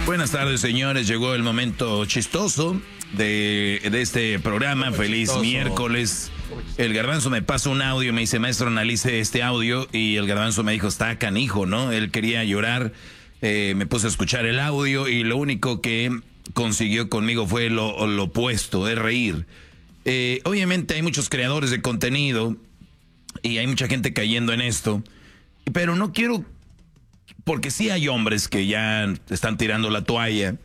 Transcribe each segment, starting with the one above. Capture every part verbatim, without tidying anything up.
Buenas tardes, señores. Llegó el momento chistoso de, de este programa. Muy Feliz chistoso. Miércoles. El Garbanzo me pasa un audio, me dice, maestro, analice este audio. Y el Garbanzo me dijo, está canijo, ¿no? Él quería llorar. Eh, me puse a escuchar el audio y lo único que consiguió conmigo fue lo, lo opuesto, es reír. Eh, obviamente hay muchos creadores de contenido y hay mucha gente cayendo en esto. Pero no quiero... Porque sí hay hombres que ya están tirando la toalla,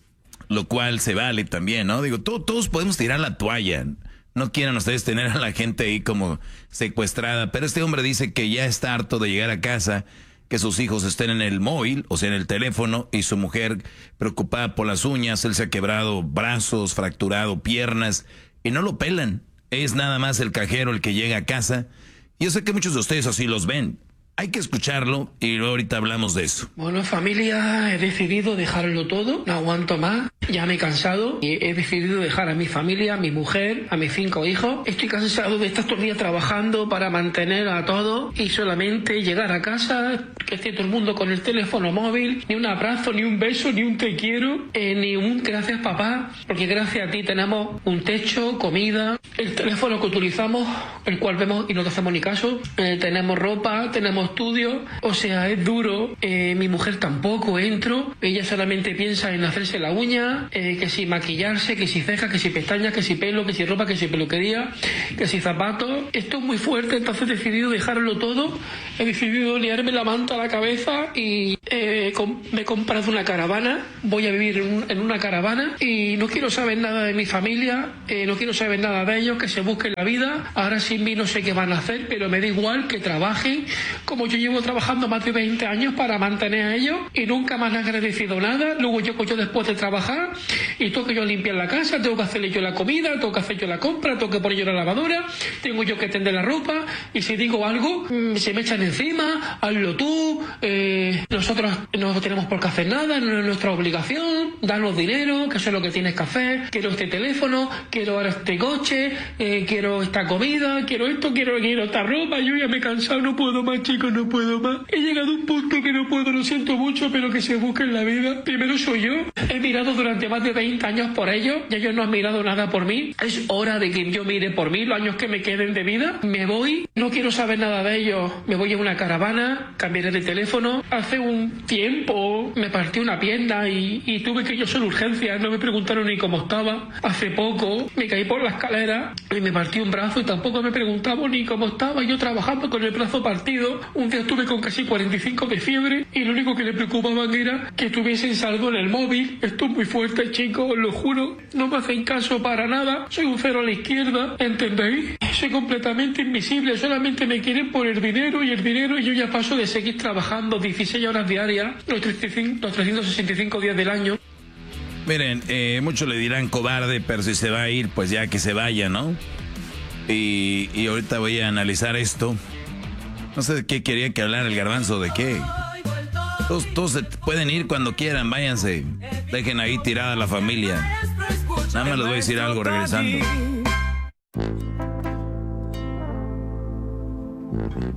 lo cual se vale también, ¿no? Digo, to- todos podemos tirar la toalla. No quieran ustedes tener a la gente ahí como secuestrada. Pero este hombre dice que ya está harto de llegar a casa, que sus hijos estén en el móvil, o sea, en el teléfono, y su mujer preocupada por las uñas. Él se ha quebrado brazos, fracturado piernas, y no lo pelan. Es nada más el cajero el que llega a casa. Yo sé que muchos de ustedes así los ven. Hay que escucharlo y luego ahorita hablamos de eso. Bueno, familia, he decidido dejarlo todo, no aguanto más, ya me he cansado y he decidido dejar a mi familia, a mi mujer, a mis cinco hijos. Estoy cansado de estar todo el día trabajando para mantener a todos y solamente llegar a casa, que esté todo el mundo con el teléfono móvil, ni un abrazo, ni un beso, ni un te quiero, eh, ni un gracias papá, porque gracias a ti tenemos un techo, comida, el teléfono que utilizamos, el cual vemos y no te hacemos ni caso, eh, tenemos ropa, tenemos estudio, o sea, es duro. Eh, mi mujer tampoco entro, ella solamente piensa en hacerse la uña, eh, que si maquillarse, que si cejas, que si pestañas, que si pelo, que si ropa, que si peluquería, que si zapatos. Esto es muy fuerte, entonces he decidido dejarlo todo, he decidido liarme la manta a la cabeza y eh, com- me he comprado una caravana, voy a vivir en, un, en una caravana y no quiero saber nada de mi familia, eh, no quiero saber nada de ellos, que se busquen la vida. Ahora sin mí no sé qué van a hacer, pero me da igual que trabajen, como yo llevo trabajando más de veinte años para mantener a ellos y nunca me han agradecido nada. Luego yo, yo después de trabajar y tengo que yo limpiar la casa, tengo que hacerle yo la comida, tengo que hacer yo la compra, tengo que poner yo la lavadora, tengo yo que tender la ropa y si digo algo mmm, se me echan encima, hazlo tú, eh, nosotros no tenemos por qué hacer nada, no es nuestra obligación, danos dinero, que eso es lo que tienes que hacer, quiero este teléfono, quiero ahora este coche, eh, quiero esta comida, quiero esto, quiero, quiero esta ropa. Yo ya me he cansado, no puedo más, chicos, no puedo más. He llegado a un punto que no puedo, lo siento mucho, pero que se busquen la vida. Primero soy yo. He mirado durante más de veinte años por ellos y ellos no han mirado nada por mí. Es hora de que yo mire por mí los años que me queden de vida. Me voy, no quiero saber nada de ellos. Me voy a una caravana, cambiaré de teléfono. Hace un tiempo me partí una pierna y, y tuve que ir yo solo urgencias. No me preguntaron ni cómo estaba. Hace poco me caí por la escalera y me partí un brazo y tampoco me preguntaban ni cómo estaba. Yo trabajando con el brazo partido. Un día estuve con casi cuarenta y cinco de fiebre y lo único que le preocupaban era que tuviesen saldo en el móvil. Esto es muy fuerte, chicos, os lo juro. No me hacen caso para nada. Soy un cero a la izquierda, ¿entendéis? Soy completamente invisible. Solamente me quieren por el dinero y el dinero y yo ya paso de seguir trabajando dieciséis horas diarias, los, treinta y cinco, los trescientos sesenta y cinco días del año. Miren, eh, muchos le dirán cobarde, pero si se va a ir, pues ya que se vaya, ¿no? Y, y ahorita voy a analizar esto. No sé de qué quería que hablara el Garbanzo, de qué. Todos, todos se pueden ir cuando quieran, váyanse. Dejen ahí tirada la familia. Nada más les voy a decir algo regresando.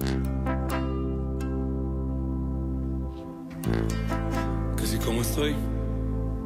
Casi como estoy.